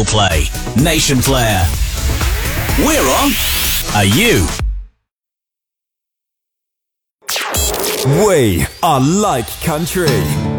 Play, Nation Flair. We're on. Are you? We are like country.